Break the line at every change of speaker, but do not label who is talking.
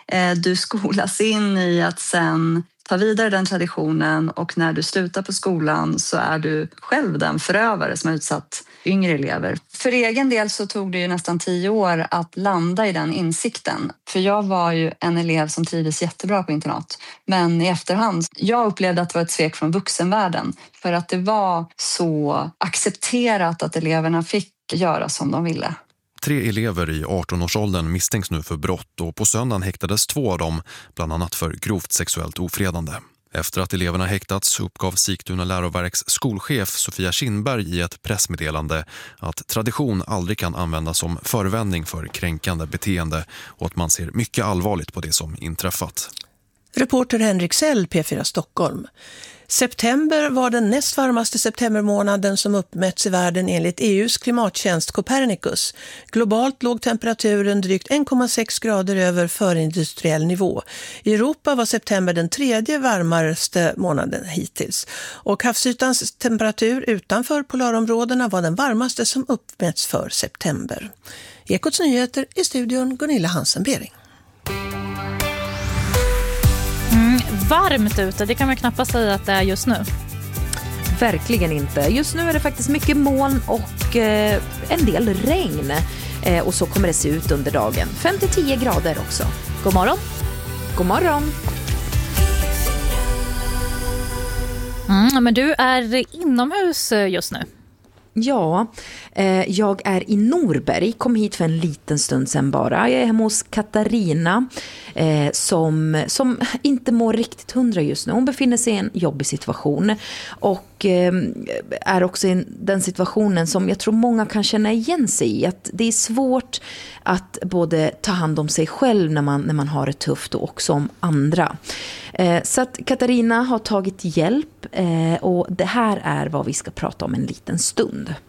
Du skolas in i att sen ta vidare den traditionen, och när du slutar på skolan så är du själv den förövare som har utsatt yngre elever. För egen del så tog det ju nästan 10 år att landa i den insikten. För jag var ju en elev som trivdes jättebra på internat. Men i efterhand, jag upplevde att det var ett svek från vuxenvärlden. För att det var så accepterat att eleverna fick göra som de ville.
3 elever i 18-årsåldern misstänks nu för brott, och på söndagen häktades 2 av dem, bland annat för grovt sexuellt ofredande. Efter att eleverna häktats uppgav Sigtuna läroverks skolchef Sofia Kindberg i ett pressmeddelande att tradition aldrig kan användas som förevändning för kränkande beteende och att man ser mycket allvarligt på det som inträffat.
Reporter Henrik Sell, P4 Stockholm. September var den näst varmaste septembermånaden som uppmätts i världen enligt EUs klimattjänst Copernicus. Globalt låg temperaturen drygt 1,6 grader över förindustriell nivå. I Europa var september den 3:e varmaste månaden hittills. Och havsytans temperatur utanför polarområdena var den varmaste som uppmätts för september. Ekots nyheter i studion Gunilla Hansen-Bering.
Varmt ute, det kan man knappast säga att det är just nu.
Verkligen inte. Just nu är det faktiskt mycket moln och en del regn. Och så kommer det se ut under dagen. 5-10 grader också. God morgon. God morgon.
Men du är inomhus just nu.
Ja, jag är i Norberg, kom hit för en liten stund sedan bara. Jag är hemma hos Katarina som inte mår riktigt 100 just nu. Hon befinner sig i en jobbig situation och är också i den situationen som jag tror många kan känna igen sig i. Att det är svårt att både ta hand om sig själv när man har det tufft och också om andra. Så att Katarina har tagit hjälp och det här är vad vi ska prata om en liten stund.